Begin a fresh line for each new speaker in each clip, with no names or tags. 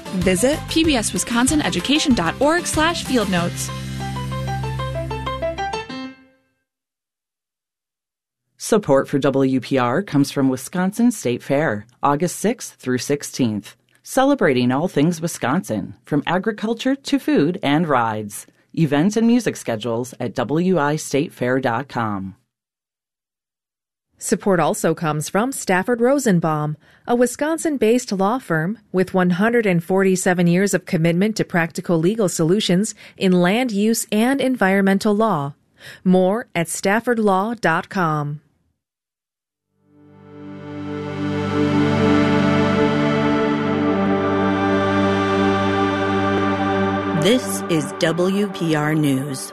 Visit pbswisconsineducation.org/fieldnotes.
Support for WPR comes from Wisconsin State Fair, August 6th through 16th. Celebrating all things Wisconsin, from agriculture to food and rides. Events and music schedules at wistatefair.com.
Support also comes from Stafford Rosenbaum, a Wisconsin-based law firm with 147 years of commitment to practical legal solutions in land use and environmental law. More at staffordlaw.com.
This is WPR News.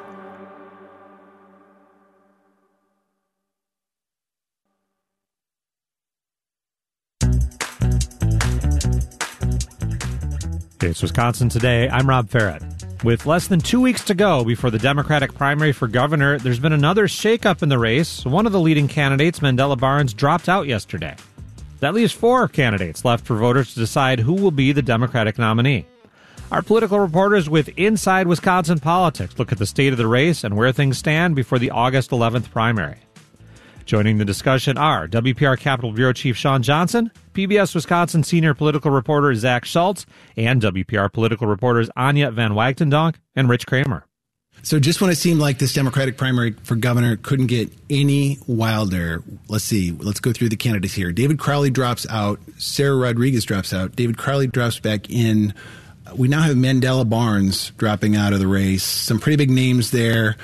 It's Wisconsin Today. I'm Rob Farrett. With less than 2 weeks to go before the Democratic primary for governor, there's been another shakeup in the race. One of the leading candidates, Mandela Barnes, dropped out yesterday. That leaves 4 candidates left for voters to decide who will be the Democratic nominee. Our political reporters with Inside Wisconsin Politics look at the state of the race and where things stand before the August 11th primary. Joining the discussion are WPR Capitol Bureau Chief Sean Johnson, PBS Wisconsin senior political reporter Zach Schultz, and WPR political reporters Anya Van Wagtendonk and Rich Kramer.
So just when it seemed like this Democratic primary for governor couldn't get any wilder, let's go through the candidates here. David Crowley drops out. Sarah Rodriguez drops out. David Crowley drops back in. We now have Mandela Barnes dropping out of the race. Some pretty big names there.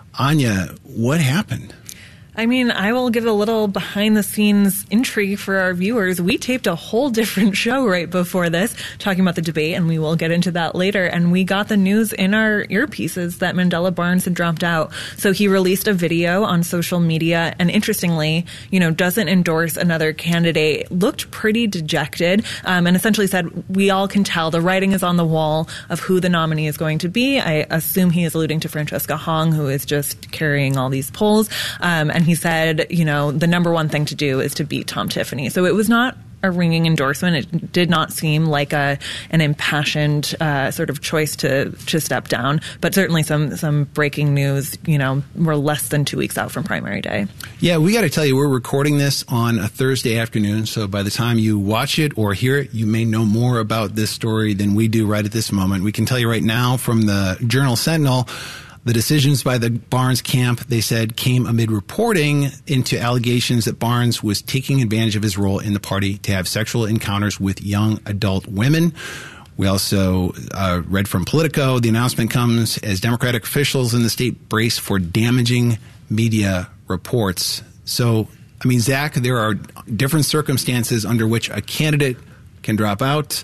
Anya, what happened?
I mean, I will give a little behind-the-scenes intrigue for our viewers. We taped a whole different show right before this, talking about the debate, and we will get into that later. And we got the news in our earpieces that Mandela Barnes had dropped out. So he released a video on social media, and interestingly, doesn't endorse another candidate. Looked pretty dejected, and essentially said, we all can tell the writing is on the wall of who the nominee is going to be. I assume he is alluding to Francesca Hong, who is just carrying all these polls. And he said, the number one thing to do is to beat Tom Tiffany. So it was not a ringing endorsement. It did not seem like an impassioned sort of choice to step down. But certainly some breaking news, we're less than 2 weeks out from primary day.
Yeah, we got to tell you, we're recording this on a Thursday afternoon. So by the time you watch it or hear it, you may know more about this story than we do right at this moment. We can tell you right now from the Journal-Sentinel, the decisions by the Barnes camp, they said, came amid reporting into allegations that Barnes was taking advantage of his role in the party to have sexual encounters with young adult women. We also read from Politico. The announcement comes as Democratic officials in the state brace for damaging media reports. So, Zach, there are different circumstances under which a candidate can drop out.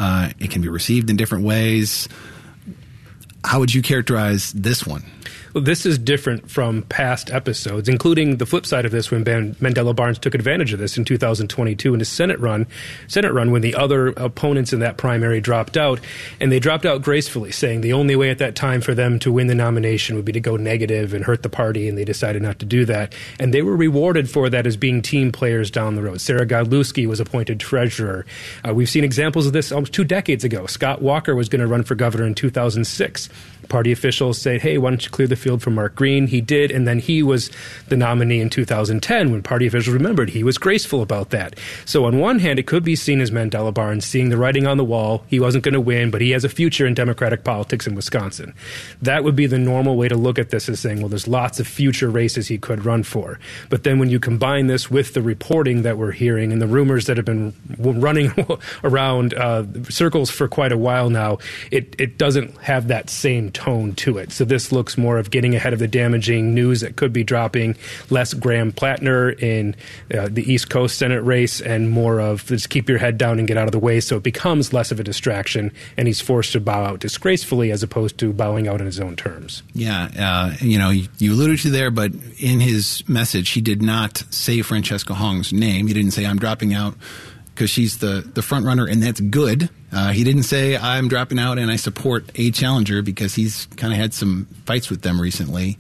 It can be received in different ways. How would you characterize this one?
Well, this is different from past episodes, including the flip side of this when Mandela Barnes took advantage of this in 2022 in his Senate run when the other opponents in that primary dropped out. And they dropped out gracefully, saying the only way at that time for them to win the nomination would be to go negative and hurt the party, and they decided not to do that. And they were rewarded for that as being team players down the road. Sarah Godlewski was appointed treasurer. We've seen examples of this almost 2 decades ago. Scott Walker was going to run for governor in 2006. Party officials said, hey, why don't you clear the field for Mark Green? He did, and then he was the nominee in 2010 when party officials remembered. He was graceful about that. So on one hand, it could be seen as Mandela Barnes seeing the writing on the wall. He wasn't going to win, but he has a future in Democratic politics in Wisconsin. That would be the normal way to look at this, as saying, well, there's lots of future races he could run for. But then when you combine this with the reporting that we're hearing and the rumors that have been running around circles for quite a while now, it doesn't have that same tone to it. So this looks more of getting ahead of the damaging news that could be dropping, less Graham Plattner in the East Coast Senate race, and more of just keep your head down and get out of the way, so it becomes less of a distraction, and he's forced to bow out disgracefully as opposed to bowing out on his own terms.
Yeah, you alluded to there, but in his message, he did not say Francesca Hong's name. He didn't say, I'm dropping out because she's the front runner, and that's good. He didn't say, I'm dropping out and I support a challenger, because he's kind of had some fights with them recently.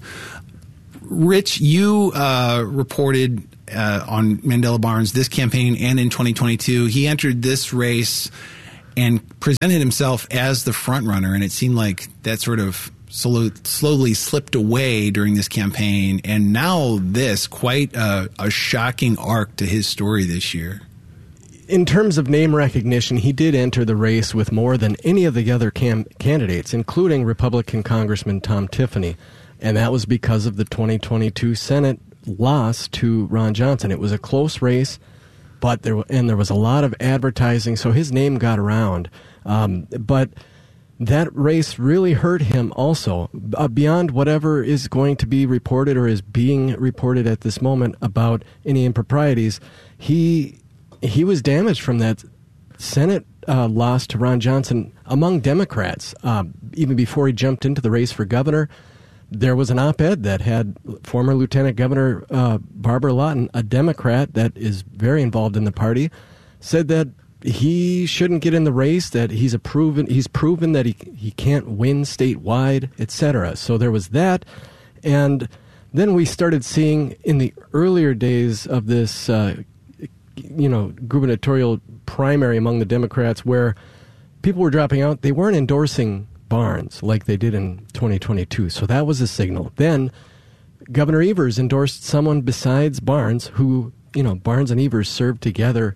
Rich, you reported on Mandela Barnes this campaign and in 2022. He entered this race and presented himself as the front runner. And it seemed like that sort of slowly slipped away during this campaign. And now this, quite a shocking arc to his story this year.
In terms of name recognition, he did enter the race with more than any of the other candidates, including Republican Congressman Tom Tiffany. And that was because of the 2022 Senate loss to Ron Johnson. It was a close race, but there was a lot of advertising, so his name got around. But that race really hurt him also. Beyond whatever is going to be reported or is being reported at this moment about any improprieties, he was damaged from that Senate loss to Ron Johnson among Democrats. Even before he jumped into the race for governor, there was an op-ed that had former Lieutenant Governor Barbara Lawton, a Democrat that is very involved in the party, said that he shouldn't get in the race, that he's proven that he can't win statewide, etc. So there was that. And then we started seeing in the earlier days of this gubernatorial primary among the Democrats where people were dropping out, they weren't endorsing Barnes like they did in 2022. So that was a signal. Then Governor Evers endorsed someone besides Barnes, who, Barnes and Evers served together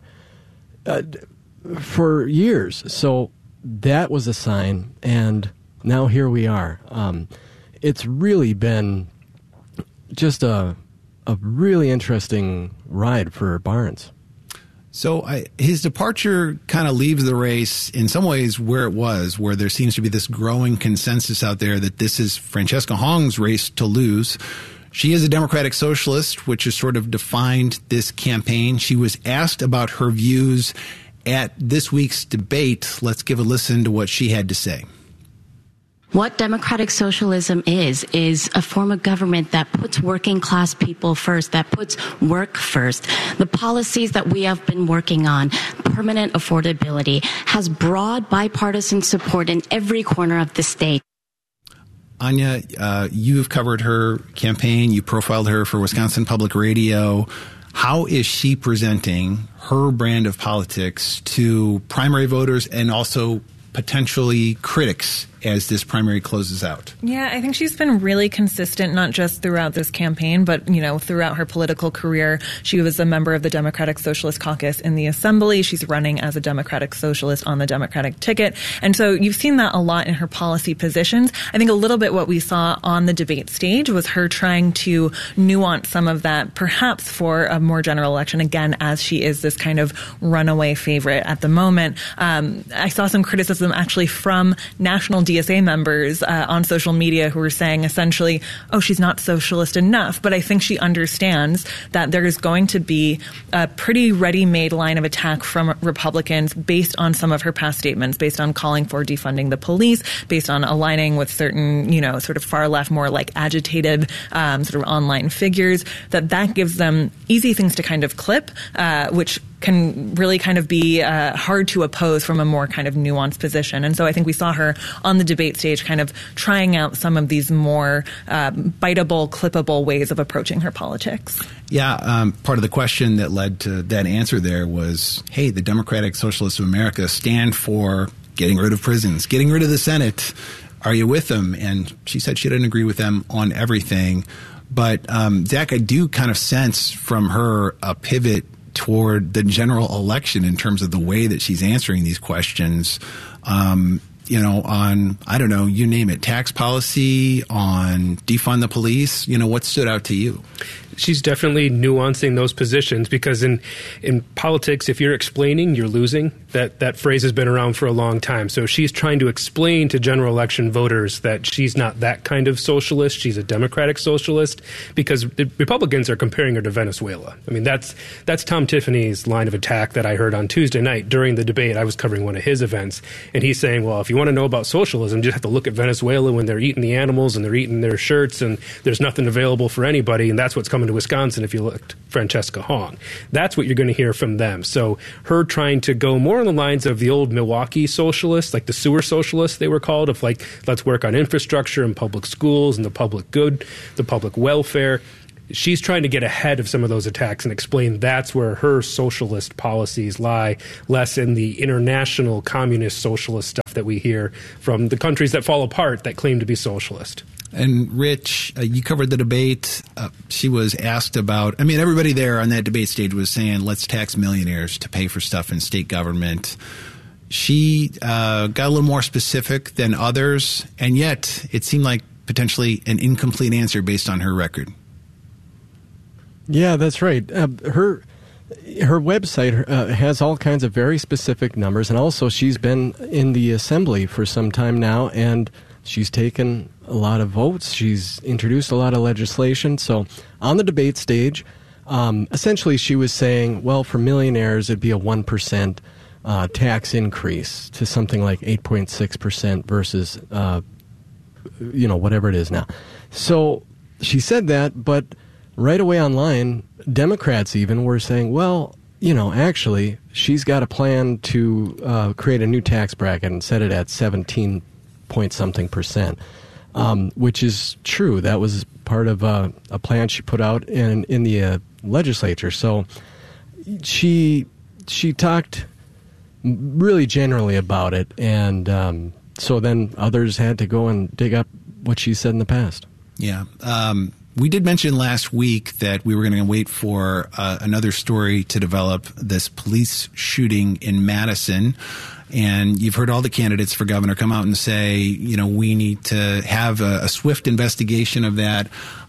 for years. So that was a sign. And now here we are. It's really been just a really interesting ride for Barnes.
So his departure kind of leaves the race in some ways where it was, where there seems to be this growing consensus out there that this is Francesca Hong's race to lose. She is a Democratic Socialist, which has sort of defined this campaign. She was asked about her views at this week's debate. Let's give a listen to what she had to say.
What democratic socialism is a form of government that puts working class people first, that puts work first. The policies that we have been working on, permanent affordability, has broad bipartisan support in every corner of the state.
Anya, you've covered her campaign. You profiled her for Wisconsin Public Radio. How is she presenting her brand of politics to primary voters and also potentially critics as this primary closes out?
Yeah, I think she's been really consistent, not just throughout this campaign, but, throughout her political career. She was a member of the Democratic Socialist Caucus in the Assembly. She's running as a Democratic Socialist on the Democratic ticket. And so you've seen that a lot in her policy positions. I think a little bit what we saw on the debate stage was her trying to nuance some of that, perhaps for a more general election, again, as she is this kind of runaway favorite at the moment. I saw some criticism actually from national DSA members on social media who were saying essentially, oh, she's not socialist enough. But I think she understands that there is going to be a pretty ready-made line of attack from Republicans based on some of her past statements, based on calling for defunding the police, based on aligning with certain, sort of far left, more like agitated sort of online figures, that gives them easy things to kind of clip, which can really kind of be hard to oppose from a more kind of nuanced position. And so I think we saw her on the debate stage kind of trying out some of these more biteable, clippable ways of approaching her politics.
Yeah, part of the question that led to that answer there was, hey, the Democratic Socialists of America stand for getting rid of prisons, getting rid of the Senate. Are you with them? And she said she didn't agree with them on everything. But, Zach, I do kind of sense from her a pivot toward the general election in terms of the way that she's answering these questions, on, I don't know, you name it, tax policy, on defund the police. What stood out to you?
She's definitely nuancing those positions because in politics, if you're explaining, you're losing. That phrase has been around for a long time. So she's trying to explain to general election voters that she's not that kind of socialist. She's a Democratic socialist because the Republicans are comparing her to Venezuela. I mean, that's Tom Tiffany's line of attack that I heard on Tuesday night during the debate. I was covering one of his events, and he's saying, well, if you want to know about socialism, you just have to look at Venezuela when they're eating the animals and they're eating their shirts and there's nothing available for anybody, and that's what's coming to Wisconsin if you looked Francesca Hong. That's what you're going to hear from them. So her trying to go more on the lines of the old Milwaukee socialists, like the sewer socialists they were called, of like, let's work on infrastructure and public schools and the public good, the public welfare. she's trying to get ahead of some of those attacks and explain that's where her socialist policies lie, less in the international communist socialist stuff that we hear from the countries that fall apart that claim to be socialist.
And Rich, you covered the debate. She was asked about, everybody there on that debate stage was saying, let's tax millionaires to pay for stuff in state government. She got a little more specific than others, and yet it seemed like potentially an incomplete answer based on her record.
Yeah, that's right. Her website has all kinds of very specific numbers, and also she's been in the assembly for some time now, and she's taken a lot of votes. She's introduced a lot of legislation. So on the debate stage, essentially she was saying, well, for millionaires, it'd be a 1% tax increase to something like 8.6% versus, whatever it is now. So she said that, but right away online, Democrats even were saying, well, actually, she's got a plan to create a new tax bracket and set it at 17-point-something%, which is true. That was part of a plan she put out in the legislature. So she talked really generally about it, and so then others had to go and dig up what she said in the past.
Yeah. We did mention last week that we were going to wait for another story to develop, this police shooting in Madison. And you've heard all the candidates for governor come out and say, we need to have a swift investigation of that.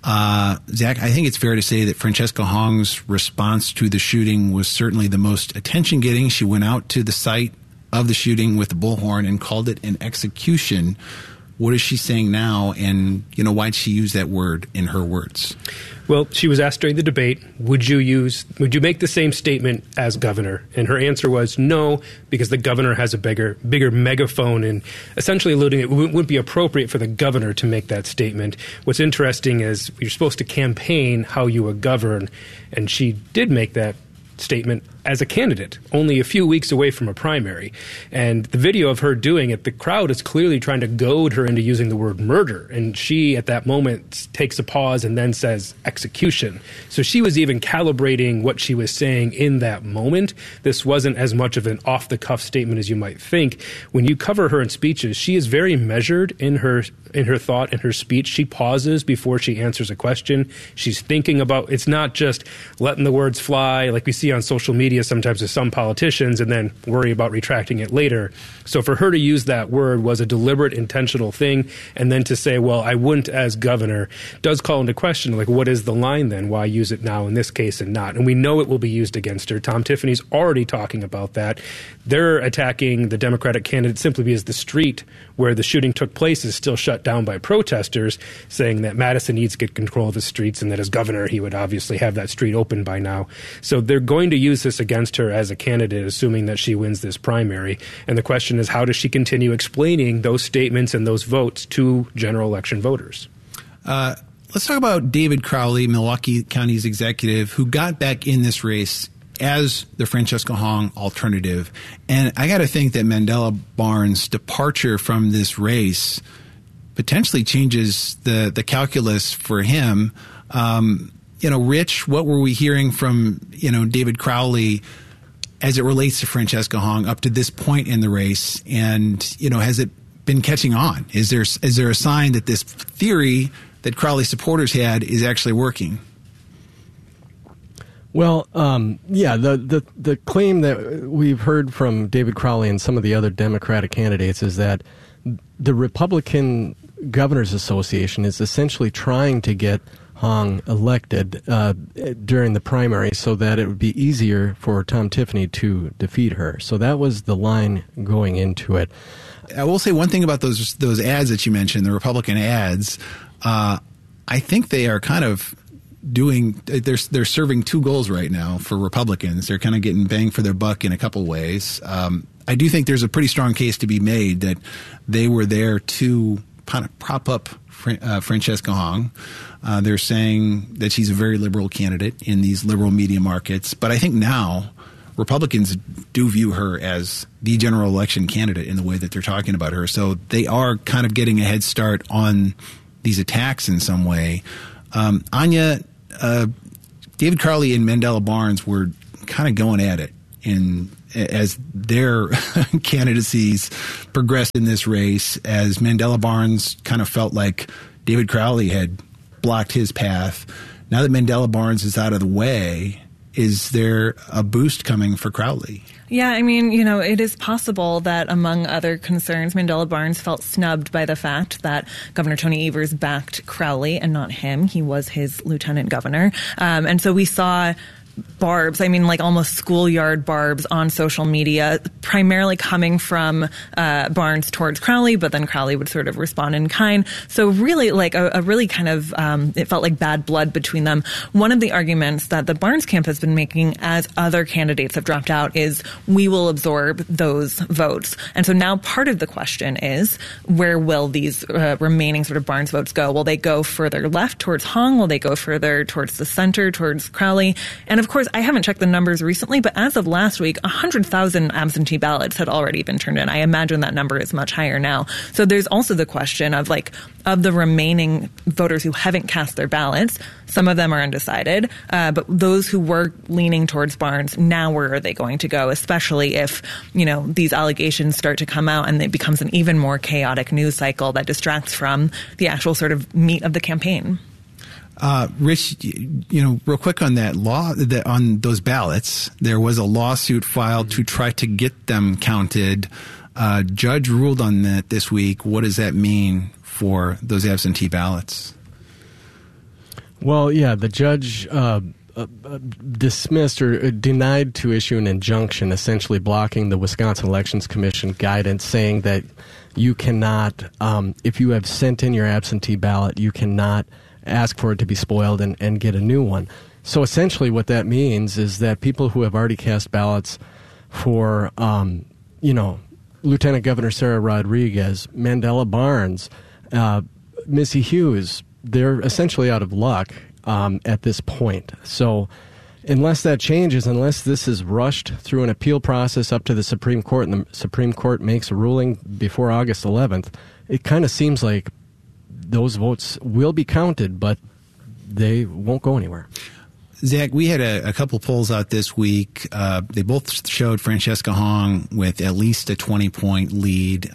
Zach, I think it's fair to say that Francesca Hong's response to the shooting was certainly the most attention-getting. She went out to the site of the shooting with the bullhorn and called it an execution. What is she saying now, and why'd she use that word in her words?
Well, she was asked during the debate, would you make the same statement as governor? And her answer was no, because the governor has a bigger megaphone, and essentially alluding it wouldn't be appropriate for the governor to make that statement. What's interesting is you're supposed to campaign how you would govern, and she did make that statement as a candidate, only a few weeks away from a primary. And the video of her doing it, the crowd is clearly trying to goad her into using the word murder. And she, at that moment, takes a pause and then says execution. So she was even calibrating what she was saying in that moment. This wasn't as much of an off-the-cuff statement as you might think. When you cover her in speeches, she is very measured in her thought and her speech. She pauses before she answers a question. She's thinking about, it's not just letting the words fly like we see on social media sometimes with some politicians and then worry about retracting it later. So for her to use that word was a deliberate, intentional thing. And then to say, well, I wouldn't as governor, does call into question, like, what is the line then? Why use it now in this case and not? And we know it will be used against her. Tom Tiffany's already talking about that. They're attacking the Democratic candidate simply because the street where the shooting took place is still shut down by protesters, saying that Madison needs to get control of the streets and that as governor he would obviously have that street open by now. So they're going to use this against her as a candidate, assuming that she wins this primary. And the question is, how does she continue explaining those statements and those votes to general election voters?
Let's talk about David Crowley, Milwaukee County's executive, who got back in this race as the Francesca Hong alternative. And I got to think that Mandela Barnes' departure from this race potentially changes the calculus for him. Rich, what were we hearing from, David Crowley as it relates to Francesca Hong up to this point in the race? And, has it been catching on? Is there a sign that this theory that Crowley supporters had is actually working?
Well, the claim that we've heard from David Crowley and some of the other Democratic candidates is that the Republican Governors Association is essentially trying to get Hong elected during the primary so that it would be easier for Tom Tiffany to defeat her. So that was the line going into it.
I will say one thing about those ads that you mentioned, the Republican ads. I think they are kind of they're serving two goals right now for Republicans. They're kind of getting bang for their buck in a couple ways. I do think there's a pretty strong case to be made that they were there to kind of prop up Francesca Hong. They're saying that she's a very liberal candidate in these liberal media markets. But I think now Republicans do view her as the general election candidate in the way that they're talking about her. So they are kind of getting a head start on these attacks in some way. Anya, David Crowley and Mandela Barnes were kind of going at it as their candidacies progressed in this race, as Mandela Barnes kind of felt like David Crowley had blocked his path. Now that Mandela Barnes is out of the way, is there a boost coming for Crowley?
Yeah, I mean, you know, it is possible that among other concerns, Mandela Barnes felt snubbed by the fact that Governor Tony Evers backed Crowley and not him. He was his lieutenant governor. And so we saw barbs, I mean, like almost schoolyard barbs on social media, primarily coming from Barnes towards Crowley, but then Crowley would sort of respond in kind. So really, like a really kind of, it felt like bad blood between them. One of the arguments that the Barnes camp has been making as other candidates have dropped out is we will absorb those votes. And so now part of the question is, where will these remaining sort of Barnes votes go? Will they go further left towards Hong? Will they go further towards the center, towards Crowley? And of course, I haven't checked the numbers recently, but as of last week, 100,000 absentee ballots had already been turned in. I imagine that number is much higher now. So there's also the question of of the remaining voters who haven't cast their ballots, some of them are undecided, but those who were leaning towards Barnes, now where are they going to go, especially if, you know, these allegations start to come out and it becomes an even more chaotic news cycle that distracts from the actual sort of meat of the campaign.
Rich, you know, real quick on that on those ballots, there was a lawsuit filed to try to get them counted. Judge ruled on that this week. What does that mean for those absentee ballots?
Well, yeah, the judge dismissed or denied to issue an injunction, essentially blocking the Wisconsin Elections Commission guidance, saying that you cannot, if you have sent in your absentee ballot, you cannot ask for it to be spoiled and get a new one. So essentially what that means is that people who have already cast ballots for, Lieutenant Governor Sarah Rodriguez, Mandela Barnes, Missy Hughes, they're essentially out of luck at this point. So unless that changes, unless this is rushed through an appeal process up to the Supreme Court and the Supreme Court makes a ruling before August 11th, it kind of seems like those votes will be counted, but they won't go anywhere.
Zach, we had a couple polls out this week. They both showed Francesca Hong with at least a 20-point lead.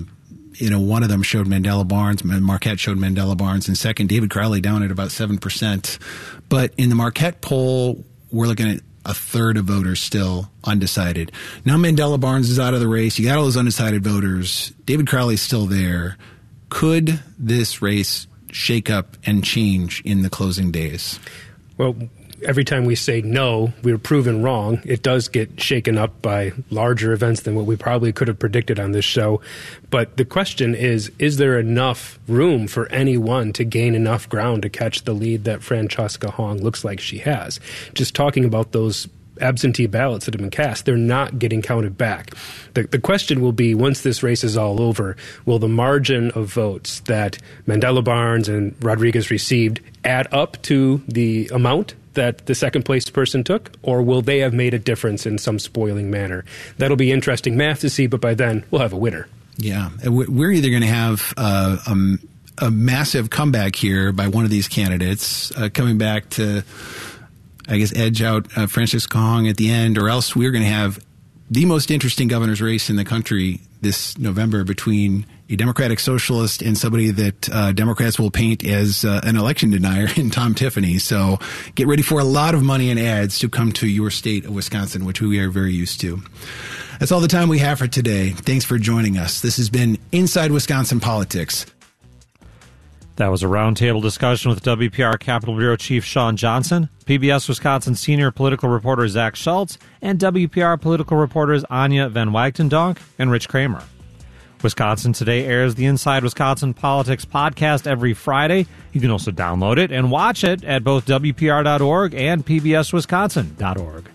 One of them showed Mandela Barnes. Marquette showed Mandela Barnes. And second, David Crowley down at about 7%. But in the Marquette poll, we're looking at a third of voters still undecided. Now Mandela Barnes is out of the race. You got all those undecided voters. David Crowley's still there. Could this race shake up and change in the closing days?
Well, every time we say no, we're proven wrong. It does get shaken up by larger events than what we probably could have predicted on this show. But the question is there enough room for anyone to gain enough ground to catch the lead that Francesca Hong looks like she has? Just talking about those absentee ballots that have been cast, they're not getting counted back. The question will be, once this race is all over, will the margin of votes that Mandela Barnes and Rodriguez received add up to the amount that the second place person took, or will they have made a difference in some spoiling manner? That'll be interesting math to see, but by then we'll have a winner. Yeah,
we're either going to have a massive comeback here by one of these candidates coming back to, I guess, edge out Francesca Hong at the end, or else we're going to have the most interesting governor's race in the country this November between a Democratic socialist and somebody that Democrats will paint as an election denier in Tom Tiffany. So get ready for a lot of money and ads to come to your state of Wisconsin, which we are very used to. That's all the time we have for today. Thanks for joining us. This has been Inside Wisconsin Politics.
That was a roundtable discussion with WPR Capitol Bureau Chief Sean Johnson, PBS Wisconsin senior political reporter Zach Schultz, and WPR political reporters Anya Van Wagtendonk and Rich Kramer. Wisconsin Today airs the Inside Wisconsin Politics podcast every Friday. You can also download it and watch it at both WPR.org and PBSWisconsin.org.